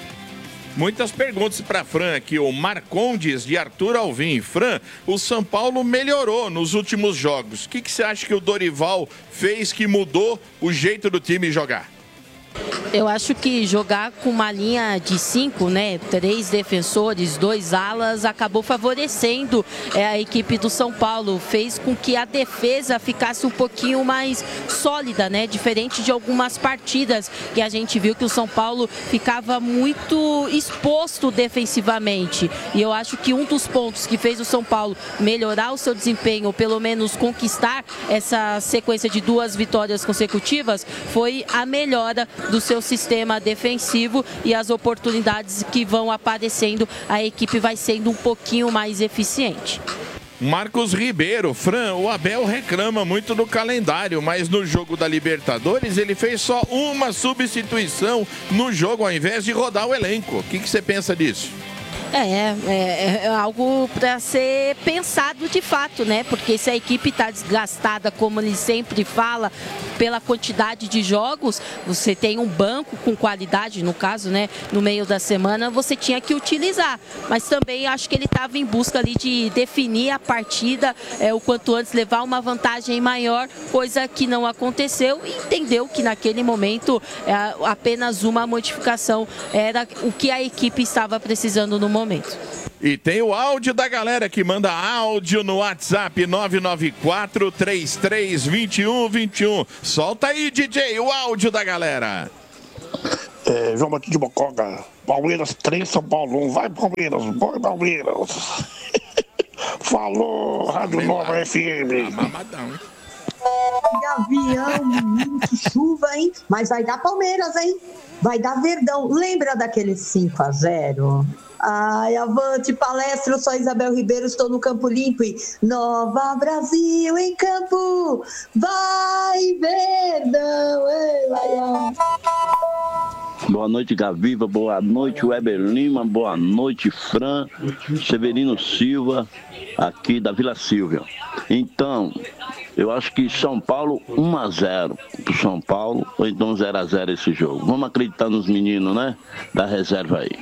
Muitas perguntas para Fran aqui, o Marcondes de Arthur Alvim. Fran, o São Paulo melhorou nos últimos jogos. O que você acha que o Dorival fez que mudou o jeito do time jogar? Eu acho que jogar com uma linha de 5, né, 3 defensores, 2 alas, acabou favorecendo a equipe do São Paulo. Fez com que a defesa ficasse um pouquinho mais sólida, né, diferente de algumas partidas que a gente viu que o São Paulo ficava muito exposto defensivamente. E eu acho que um dos pontos que fez o São Paulo melhorar o seu desempenho, ou pelo menos conquistar essa sequência de 2 vitórias consecutivas, foi a melhora do seu sistema defensivo e as oportunidades que vão aparecendo, a equipe vai sendo um pouquinho mais eficiente. Marcos Ribeiro, Fran, o Abel reclama muito do calendário, mas no jogo da Libertadores ele fez só uma substituição no jogo ao invés de rodar o elenco. O que você pensa disso? É algo para ser pensado de fato, né? Porque se a equipe está desgastada, como ele sempre fala, pela quantidade de jogos, você tem um banco com qualidade, no caso, né? No meio da semana, você tinha que utilizar. Mas também acho que ele estava em busca ali de definir a partida o quanto antes, levar uma vantagem maior, coisa que não aconteceu, e entendeu que naquele momento apenas uma modificação era o que a equipe estava precisando no momento. E tem o áudio da galera que manda áudio no WhatsApp 994-33-2121. Solta aí, DJ, o áudio da galera. João Batista de Mococa. Palmeiras 3, São Paulo 1. Vai, Palmeiras, vai, Palmeiras. Falou, Rádio Nova FM. Mamadão, hein? Gavião, muito chuva, hein? Mas vai dar Palmeiras, hein? Vai dar Verdão. Lembra daquele 5-0? Ai, avante palestra, eu sou a Isabel Ribeiro, estou no Campo Limpo e Nova Brasil em campo, vai Verdão, ei, Laião. Boa noite, Gaviva. Boa noite, Weber Lima. Boa noite, Fran. Severino Silva, aqui da Vila Silvia. Então, eu acho que São Paulo 1-0 pro São Paulo, ou então 0-0 esse jogo. Vamos acreditar nos meninos, né? Da reserva aí.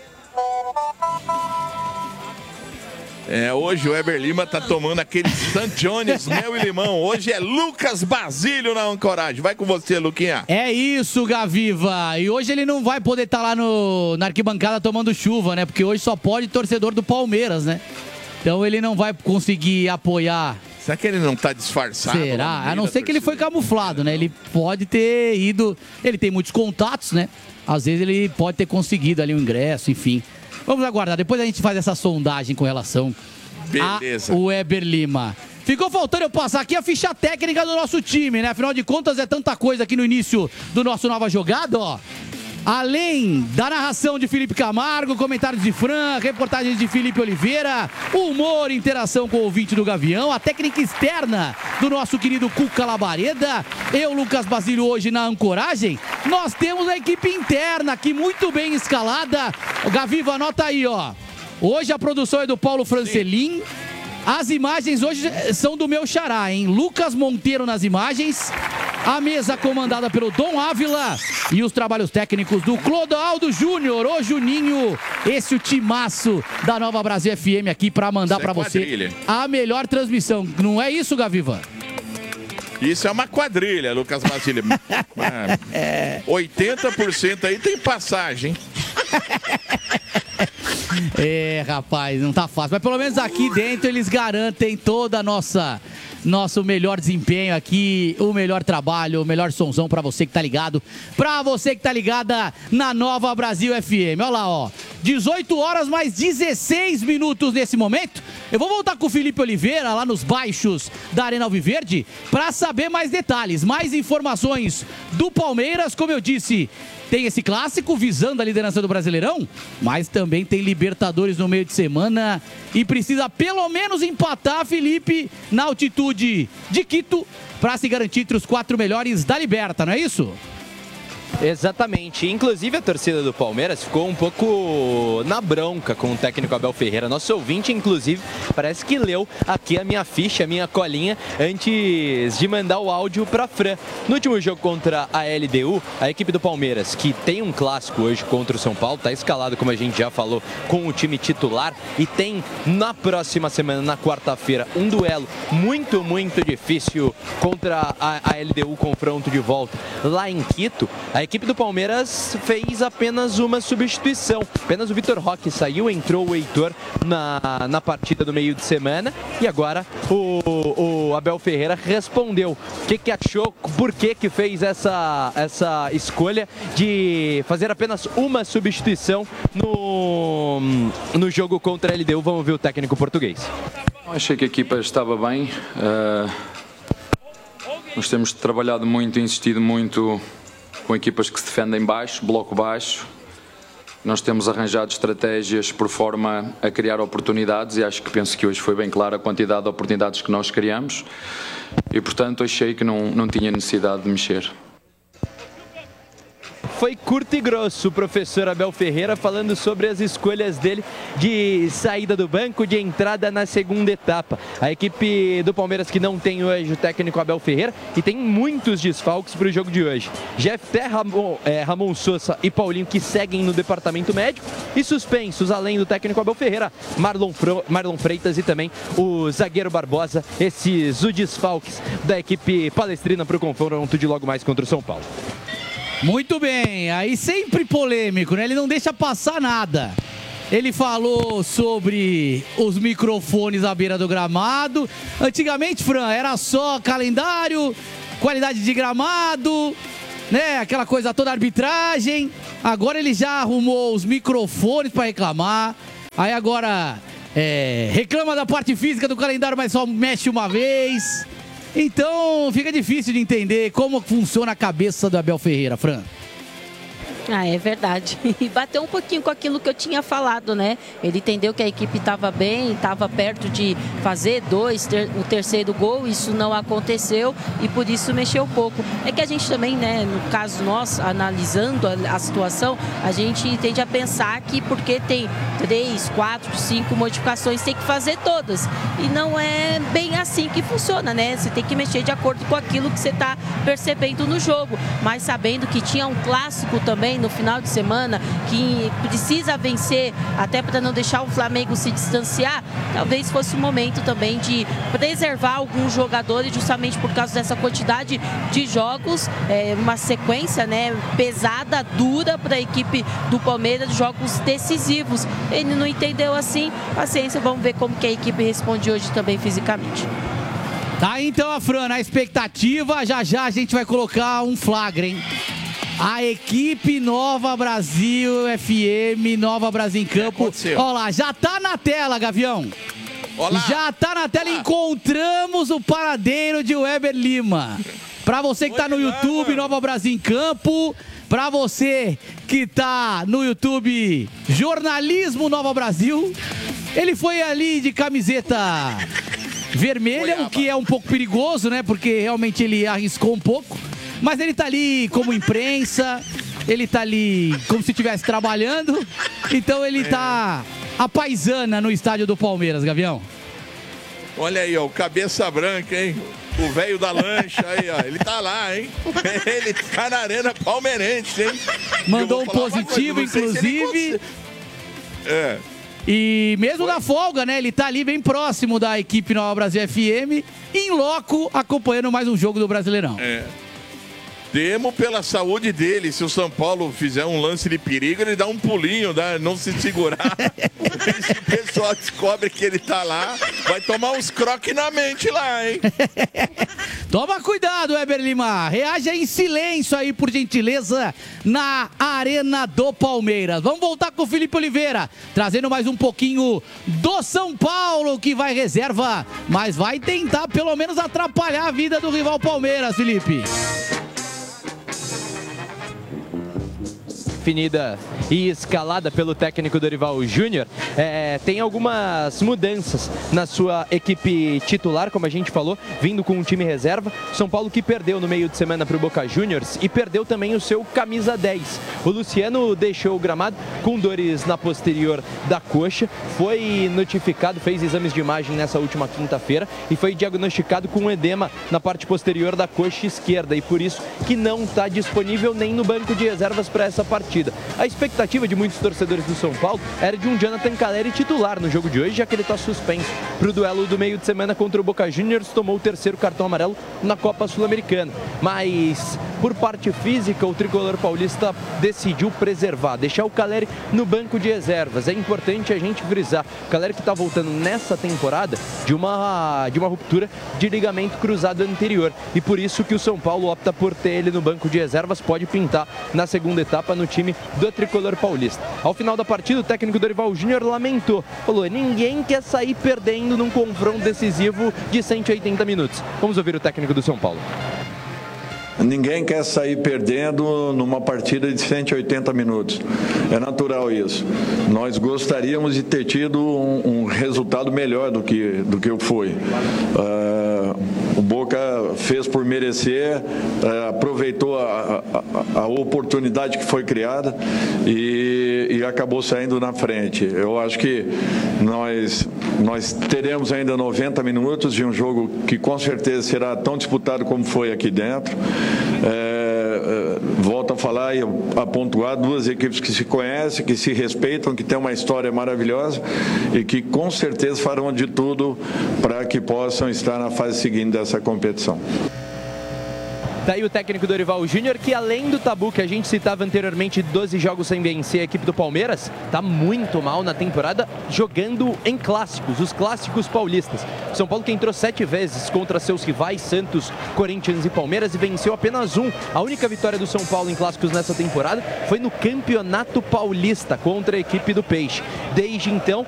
Hoje o Weber Lima tá tomando aquele St. John's, mel e limão. Hoje é Lucas Basílio na ancoragem. Vai com você, Luquinha. É isso, Gaviva. E hoje ele não vai poder estar lá na arquibancada tomando chuva, né? Porque hoje só pode torcedor do Palmeiras, né? Então ele não vai conseguir apoiar. Será que ele não tá disfarçado? Será? A não ser que ele foi camuflado, né? Ele pode ter ido... Ele tem muitos contatos, né? Às vezes ele pode ter conseguido ali um ingresso, enfim. Vamos aguardar. Depois a gente faz essa sondagem com relação ao Weber Lima. Ficou faltando eu passar aqui a ficha técnica do nosso time, né? Afinal de contas, é tanta coisa aqui no início do nosso Nova Jogada, ó. Além da narração de Felipe Camargo, comentários de Fran, reportagens de Felipe Oliveira, humor, interação com o ouvinte do Gavião, a técnica externa do nosso querido Cuca Labareda, eu, Lucas Basílio, hoje na ancoragem, nós temos a equipe interna aqui muito bem escalada. O Gaviva, anota aí, ó. Hoje a produção é do Paulo Francelin. As imagens hoje são do meu xará, hein? Lucas Monteiro nas imagens. A mesa comandada pelo Dom Ávila e os trabalhos técnicos do Clodoaldo Júnior, o Juninho. Esse é o timaço da Nova Brasil FM aqui para mandar para você a melhor transmissão. Não é isso, Gaviva? Isso é uma quadrilha, Lucas Basílio. 80% aí tem passagem. Rapaz, não tá fácil. Mas pelo menos aqui dentro eles garantem toda a nosso melhor desempenho aqui, o melhor trabalho, o melhor sonzão pra você que tá ligado, pra você que tá ligada na Nova Brasil FM. Olha lá, ó, 18 horas mais 16 minutos nesse momento. Eu vou voltar com o Felipe Oliveira lá nos baixos da Arena Alviverde pra saber mais detalhes, mais informações do Palmeiras. Como eu disse, tem esse clássico visando a liderança do Brasileirão, mas também tem Libertadores no meio de semana e precisa pelo menos empatar, Felipe, na altitude de Quito para se garantir entre os 4 melhores da Liberta, não é isso? Exatamente. Inclusive a torcida do Palmeiras ficou um pouco na bronca com o técnico Abel Ferreira. Nosso ouvinte, inclusive, parece que leu aqui a minha ficha, a minha colinha, antes de mandar o áudio para Fran. No último jogo contra a LDU, a equipe do Palmeiras, que tem um clássico hoje contra o São Paulo, está escalado, como a gente já falou, com o time titular e tem na próxima semana, na quarta-feira, um duelo muito, muito difícil contra a LDU, confronto de volta lá em Quito. A equipe do Palmeiras fez apenas uma substituição. Apenas o Vitor Roque saiu, entrou o Heitor na partida do meio de semana. E agora o Abel Ferreira respondeu. O que achou, por que fez essa escolha de fazer apenas uma substituição no jogo contra a LDU. Vamos ver o técnico português. Achei que a equipa estava bem. Nós temos trabalhado muito e insistido muito com equipas que se defendem baixo, bloco baixo. Nós temos arranjado estratégias por forma a criar oportunidades e penso que hoje foi bem clara a quantidade de oportunidades que nós criamos e, portanto, achei que não tinha necessidade de mexer. Foi curto e grosso o professor Abel Ferreira falando sobre as escolhas dele de saída do banco, de entrada na segunda etapa. A equipe do Palmeiras que não tem hoje o técnico Abel Ferreira e tem muitos desfalques para o jogo de hoje. Jefté, Ramon Sousa e Paulinho que seguem no departamento médico e suspensos, além do técnico Abel Ferreira, Marlon Freitas e também o zagueiro Barbosa. Esses os desfalques da equipe palestrina para o confronto de logo mais contra o São Paulo. Muito bem, aí sempre polêmico, né? Ele não deixa passar nada. Ele falou sobre os microfones à beira do gramado. Antigamente, Fran, era só calendário, qualidade de gramado, né? Aquela coisa toda, arbitragem. Agora ele já arrumou os microfones para reclamar. Aí agora reclama da parte física do calendário, mas só mexe uma vez. Então fica difícil de entender como funciona a cabeça do Abel Ferreira, Fran. Ah, é verdade. E bateu um pouquinho com aquilo que eu tinha falado, né? Ele entendeu que a equipe estava bem, estava perto de fazer o terceiro gol, isso não aconteceu e por isso mexeu um pouco. É que a gente também, né, no caso nós, analisando a situação, a gente tende a pensar que porque tem 3, 4, 5 modificações, tem que fazer todas. E não é bem assim que funciona, né? Você tem que mexer de acordo com aquilo que você está percebendo no jogo. Mas sabendo que tinha um clássico também no final de semana, que precisa vencer até para não deixar o Flamengo se distanciar, talvez fosse o momento também de preservar alguns jogadores justamente por causa dessa quantidade de jogos, uma sequência, né, pesada, dura para a equipe do Palmeiras, jogos decisivos. Ele não entendeu assim, paciência, vamos ver como que a equipe responde hoje também fisicamente. Tá, então, a Fran, a expectativa, já a gente vai colocar um flagra, hein? A equipe Nova Brasil FM, Nova Brasil em Campo. Olha lá, já tá na tela, Gavião. Olá. Já tá na tela, encontramos o paradeiro de Weber Lima. Pra você que tá no YouTube, Nova Brasil em Campo. Pra você que tá no YouTube, Jornalismo Nova Brasil. Ele foi ali de camiseta vermelha, o que é um pouco perigoso, né? Porque realmente ele arriscou um pouco. Mas ele tá ali como imprensa, ele tá ali como se estivesse trabalhando. Então ele tá a paisana no estádio do Palmeiras, Gavião. Olha aí, ó, o cabeça branca, hein? O velho da lancha aí, ó. Ele tá lá, hein? Ele tá na arena palmeirense, hein? Mandou um positivo, inclusive. E mesmo na folga, né? Ele tá ali bem próximo da equipe Nova Brasil FM, em loco, acompanhando mais um jogo do Brasileirão. Temo pela saúde dele. Se o São Paulo fizer um lance de perigo, ele dá um pulinho, não se segurar. Se o pessoal descobre que ele tá lá, vai tomar uns croques na mente lá, hein? Toma cuidado, Weber Lima. Reaja em silêncio aí, por gentileza, na Arena do Palmeiras. Vamos voltar com o Felipe Oliveira, trazendo mais um pouquinho do São Paulo, que vai reserva, mas vai tentar pelo menos atrapalhar a vida do rival Palmeiras, Felipe. Definida e escalada pelo técnico Dorival Júnior, tem algumas mudanças na sua equipe titular, como a gente falou, vindo com um time reserva. São Paulo que perdeu no meio de semana para o Boca Juniors e perdeu também o seu camisa 10. O Luciano deixou o gramado com dores na posterior da coxa, foi notificado, fez exames de imagem nessa última quinta-feira e foi diagnosticado com um edema na parte posterior da coxa esquerda e por isso que não está disponível nem no banco de reservas para essa partida. A expectativa de muitos torcedores do São Paulo era de um Jonathan Calleri titular no jogo de hoje, já que ele está suspenso para o duelo do meio de semana contra o Boca Juniors, tomou o terceiro cartão amarelo na Copa Sul-Americana. Mas, por parte física, o tricolor paulista decidiu preservar, deixar o Calleri no banco de reservas. É importante a gente frisar, o Calleri que está voltando nessa temporada de uma ruptura de ligamento cruzado anterior. E por isso que o São Paulo opta por ter ele no banco de reservas, pode pintar na segunda etapa no time do tricolor paulista. Ao final da partida, o técnico Dorival Júnior lamentou, falou: ninguém quer sair perdendo num confronto decisivo de 180 minutos. Vamos ouvir o técnico do São Paulo. Ninguém quer sair perdendo numa partida de 180 minutos. É natural isso. Nós gostaríamos de ter tido um resultado melhor do que foi. O Boca fez por merecer, aproveitou a oportunidade que foi criada e acabou saindo na frente. Eu acho que nós teremos ainda 90 minutos de um jogo que com certeza será tão disputado como foi aqui dentro. Volto a falar e a pontuar, duas equipes que se conhecem, que se respeitam, que têm uma história maravilhosa e que com certeza farão de tudo para que possam estar na fase seguinte dessa competição. Daí o técnico Dorival Júnior, que além do tabu que a gente citava anteriormente, 12 jogos sem vencer, a equipe do Palmeiras está muito mal na temporada, jogando em clássicos, os clássicos paulistas. São Paulo que entrou 7 vezes contra seus rivais Santos, Corinthians e Palmeiras e venceu apenas um. A única vitória do São Paulo em clássicos nessa temporada foi no Campeonato Paulista contra a equipe do Peixe. Desde então,